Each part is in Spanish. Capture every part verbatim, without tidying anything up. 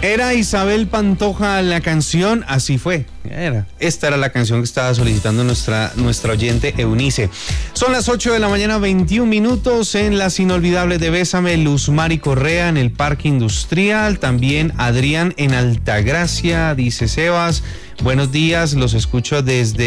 Era Isabel Pantoja la canción, así fue. Era. Esta era la canción que estaba solicitando nuestra, nuestra oyente Eunice. Son las ocho de la mañana, veintiún minutos en las inolvidables de Bésame. Luzmari Correa en el Parque Industrial. También Adrián en Altagracia, dice Sebas. Buenos días, los escucho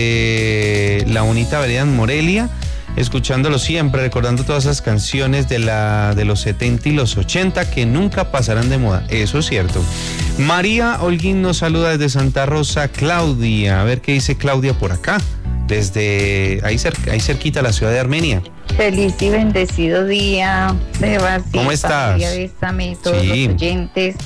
desde la bonita vereda en Morelia. Escuchándolo siempre, recordando todas esas canciones de, la, de los setenta y los ochenta que nunca pasarán de moda. Eso es cierto. María Holguín nos saluda desde Santa Rosa. Claudia, a ver qué dice Claudia por acá, desde ahí, cer- ahí cerquita la ciudad de Armenia. Feliz y bendecido día, Sebastián. ¿Cómo estás? Bésame, todos Sí. los oyentes.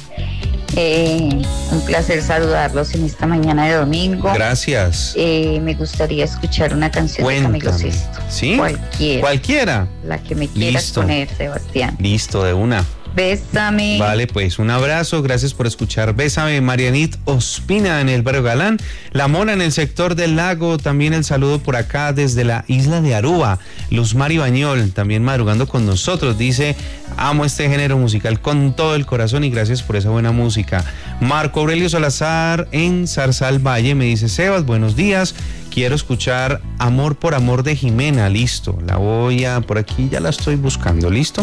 Eh, un placer saludarlos en esta mañana de domingo. Gracias. Eh, me gustaría escuchar una canción Cuéntame. de Camilo Sesto. ¿Sí? Cualquiera. Cualquiera. La que me quieras Listo. poner, Sebastián. Listo, de una. Bésame. Vale, pues un abrazo, gracias por escuchar. Bésame, Marianit Ospina en el barrio Galán, La Mona en el sector del lago, también el saludo por acá desde la isla de Aruba. Luzmari Bañol, también madrugando con nosotros, dice, amo este género musical con todo el corazón y gracias por esa buena música. Marco Aurelio Salazar en Zarzal Valle me dice, Sebas, buenos días. Quiero escuchar Amor por Amor de Jimena, listo, la voy a, por aquí ya la estoy buscando, listo.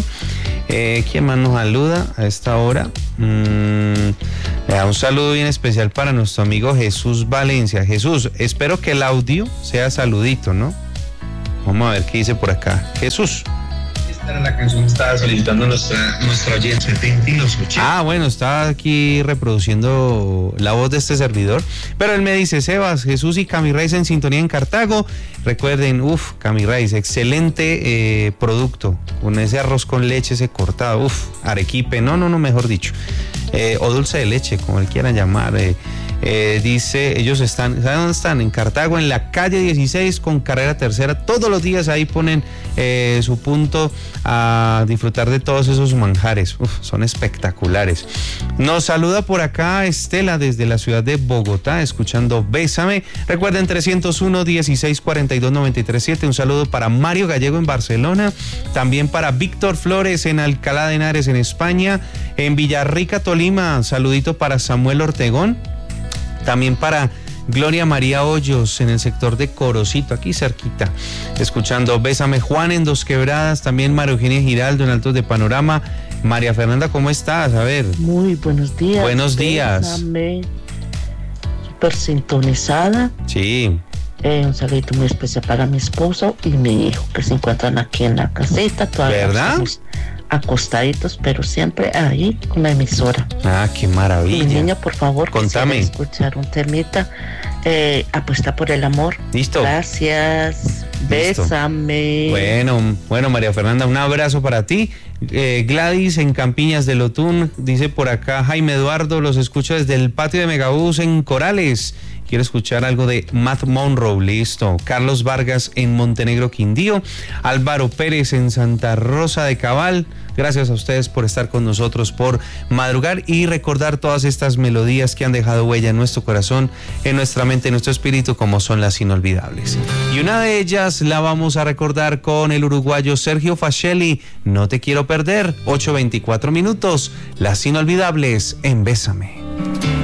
Eh, ¿Quién más nos saluda a esta hora? Mm, un saludo bien especial para nuestro amigo Jesús Valencia. Jesús, espero que el audio sea saludito, ¿no? Vamos a ver qué dice por acá. Jesús. Esta era la canción que estaba solicitando nuestra, nuestra oyente. Ah, bueno, estaba aquí reproduciendo la voz de este servidor. Pero él me dice, Sebas, Jesús y Cami Reyes en sintonía en Cartago. Recuerden, uff, Cami Reyes, excelente eh, producto. Con ese arroz con leche, ese cortado, uff, arequipe, no, no, no, mejor dicho. Eh, o dulce de leche, como le quieran llamar. Eh, eh, dice, ellos están, ¿saben dónde están? En Cartago, en la calle dieciséis con carrera tercera. Todos los días ahí ponen eh, su punto a disfrutar de todos esos manjares. Uf, son espectaculares. Nos saluda por acá Estela desde la ciudad de Bogotá, escuchando Bésame. Recuerden, trescientos uno, dieciséis, cuarenta y dos, noventa y tres, siete. Un saludo para Mario Gallego en Barcelona, también para Víctor Flores en Alcalá de Henares en España, en Villarrica, Tolima. Saludito para Samuel Ortegón, también para Gloria María Hoyos en el sector de Corocito, aquí cerquita, escuchando Bésame. Juan en Dos Quebradas, también María Eugenia Giraldo en Altos de Panorama. María Fernanda, ¿cómo estás? A ver. Muy buenos días. Buenos días. Bésame. Súper sintonizada. Sí. Eh, un saludito muy especial para mi esposo y mi hijo que se encuentran aquí en la caseta. Todavía ¿verdad? Estamos acostaditos, pero siempre ahí con la emisora. Ah, qué maravilla. Mi niño, por favor, contame. Escuchar un temita. Eh, apuesta por el amor. Listo. Gracias. Listo. Bésame. Bueno, bueno, María Fernanda, un abrazo para ti. Eh, Gladys en Campiñas del Otún, dice por acá Jaime Eduardo, los escucho desde el patio de Megabús en Corales. Quiero escuchar algo de Matt Monroe, listo. Carlos Vargas en Montenegro, Quindío. Álvaro Pérez en Santa Rosa de Cabal. Gracias a ustedes por estar con nosotros, por madrugar y recordar todas estas melodías que han dejado huella en nuestro corazón, en nuestra mente, en nuestro espíritu, como son las inolvidables. Y una de ellas la vamos a recordar con el uruguayo Sergio Fascelli. No te quiero perder. ocho veinticuatro minutos. Las inolvidables en Bésame.